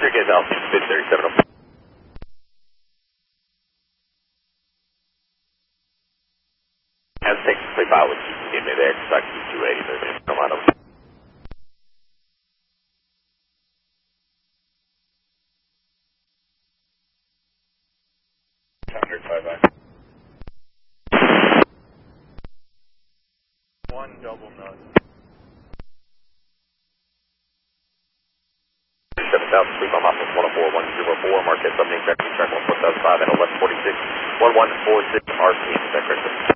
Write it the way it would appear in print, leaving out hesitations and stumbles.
Roger, get altitude, bid 37. As technically pilot, you can give me the X-Stock 280, moving from out of. One double nut. 7,000, sleep on Hospital 104, Marquette, subject, track 145, and 1146, 1146 RPM, is that correct?